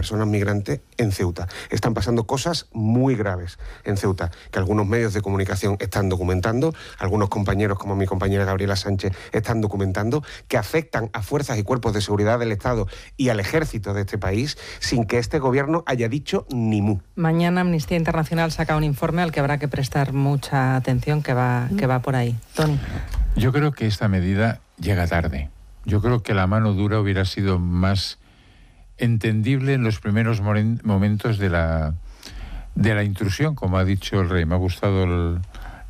personas migrantes en Ceuta. Están pasando cosas muy graves en Ceuta, que algunos medios de comunicación están documentando, algunos compañeros como mi compañera Gabriela Sánchez están documentando, que afectan a fuerzas y cuerpos de seguridad del Estado y al ejército de este país sin que este gobierno haya dicho ni mu. Mañana Amnistía Internacional saca un informe al que habrá que prestar mucha atención, que va por ahí. Tony. Yo creo que esta medida llega tarde. Yo creo que la mano dura hubiera sido más entendible en los primeros momentos de la intrusión, como ha dicho el rey. Me ha gustado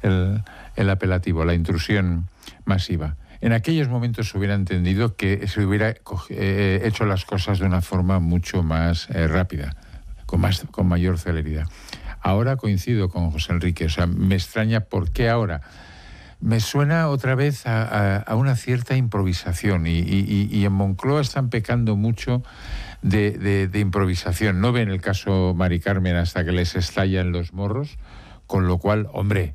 el apelativo, la intrusión masiva. En aquellos momentos se hubiera entendido que se hubiera hecho las cosas de una forma mucho más rápida, con mayor celeridad. Ahora coincido con José Enrique, o sea, me extraña por qué ahora. Me suena otra vez a una cierta improvisación y en Moncloa están pecando mucho de improvisación. No ven el caso Mari Carmen hasta que les estallan los morros, con lo cual, hombre,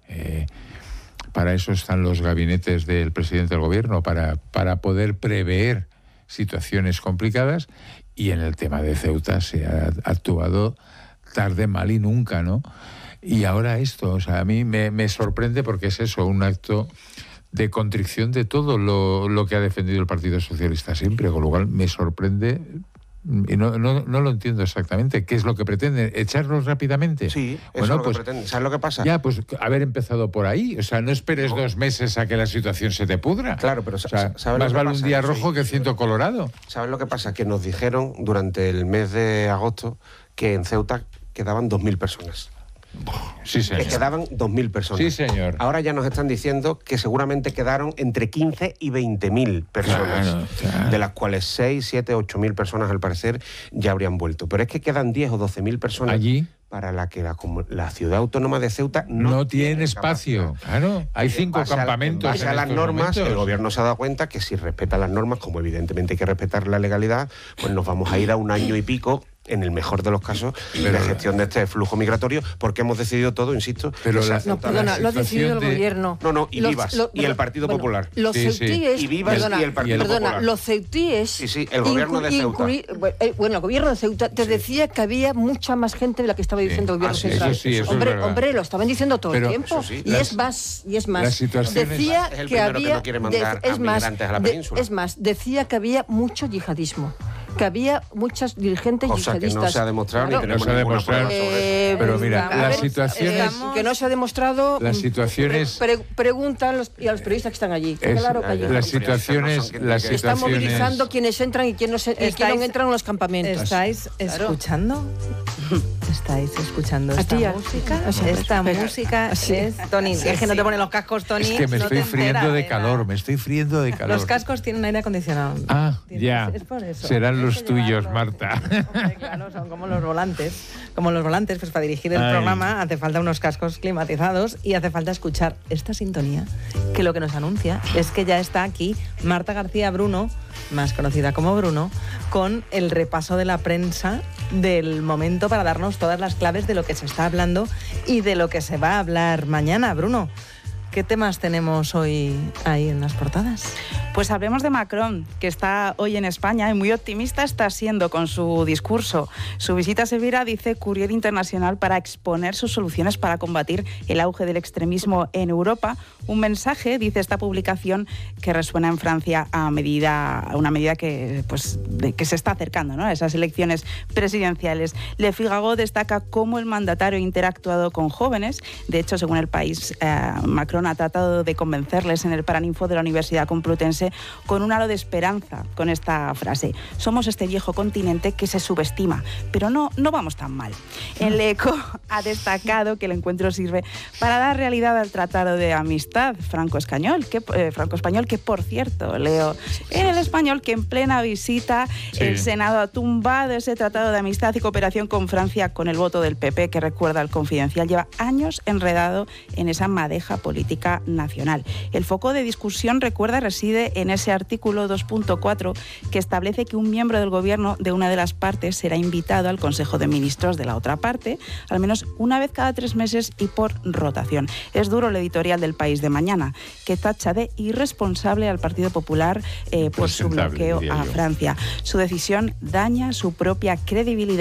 para eso están los gabinetes del presidente del gobierno, para poder prever situaciones complicadas, y en el tema de Ceuta se ha actuado tarde, mal y nunca, ¿no? Y ahora esto, o sea, a mí me sorprende porque es eso, un acto de contrición de todo lo que ha defendido el Partido Socialista siempre, con lo cual me sorprende y no lo entiendo exactamente. ¿Qué es lo que pretenden? ¿Echarlos rápidamente? Sí, eso es lo que pretenden. ¿Sabes lo que pasa? Ya, pues haber empezado por ahí. O sea, no esperes 2 meses a que la situación se te pudra. Claro, pero ¿sabes? Más vale un día rojo que 100 colorado. ¿Sabes lo que pasa? Que nos dijeron durante el mes de agosto que en Ceuta quedaban 2.000 personas. Sí, señor. Que quedaban 2.000 personas. Sí, señor. Ahora ya nos están diciendo que seguramente quedaron entre 15 y 20.000 personas, claro. De las cuales 6, 7, 8.000 personas al parecer ya habrían vuelto. Pero es que quedan 10 o 12.000 personas allí para la que la ciudad autónoma de Ceuta no tiene espacio. Claro, hay 5 campamentos. En base a las normas, el gobierno se ha dado cuenta que si respeta las normas, como evidentemente hay que respetar la legalidad, pues nos vamos a ir a 1 año y pico, en el mejor de los casos, de gestión de este flujo migratorio, porque hemos decidido todo, insisto. Pero lo ha decidido el gobierno. Y Vivas y el Partido Popular. Los ceutíes, y Vivas y el Partido Popular. Los ceutíes. Sí, el gobierno de Ceuta. Bueno, el gobierno de Ceuta te decía que había mucha más gente de la que estaba diciendo el gobierno central. Hombre, lo estaban diciendo todo el tiempo. Y es más. Decía que había. Es más, decía que había mucho yihadismo. Que había muchas dirigentes yihadistas. Que no se ha demostrado, claro, ni tenemos ninguna prueba sobre eso. Pero mira, las situaciones... que no se ha demostrado... Las situaciones... Preguntan a los periodistas que están allí. Claro que allí. Las situaciones... Están movilizando quienes entran y quienes no entran en los campamentos. ¿Estáis escuchando? ¿Estáis escuchando esta música? Esta música es... Tony, es que no te ponen los cascos, Tony. Es que me estoy friendo de calor, Los cascos tienen aire acondicionado. Ah, ya. Es por eso. Serán los tuyos, Marta. Hombre, claro, son como los volantes. Pues para dirigir el programa hace falta unos cascos climatizados y hace falta escuchar esta sintonía, que lo que nos anuncia es que ya está aquí Marta García Bruno, más conocida como Bruno, con el repaso de la prensa del momento para darnos todas las claves de lo que se está hablando y de lo que se va a hablar mañana. Bruno, ¿qué temas tenemos hoy ahí en las portadas? Pues hablemos de Macron, que está hoy en España y muy optimista está siendo con su discurso. Su visita a Sevilla, dice Courier Internacional, para exponer sus soluciones para combatir el auge del extremismo en Europa. Un mensaje, dice esta publicación, que resuena en Francia a una medida que se está acercando, ¿no?, a esas elecciones presidenciales. Le Figaro destaca cómo el mandatario ha interactuado con jóvenes. De hecho, según El País, Macron ha tratado de convencerles en el Paraninfo de la Universidad Complutense con un halo de esperanza con esta frase: somos este viejo continente que se subestima, pero no vamos tan mal. El Eco ha destacado que el encuentro sirve para dar realidad al Tratado de Amistad franco-español, que por cierto, leo en El Español que en plena visita el Senado ha tumbado ese Tratado de Amistad y Cooperación con Francia con el voto del PP, que, recuerda el Confidencial, lleva años enredado en esa madeja política nacional. El foco de discusión, recuerda, reside en ese artículo 2.4 que establece que un miembro del gobierno de una de las partes será invitado al Consejo de Ministros de la otra parte, al menos una vez cada 3 meses y por rotación. Es duro el editorial del País de mañana, que tacha de irresponsable al Partido Popular por su bloqueo a Francia. Su decisión daña su propia credibilidad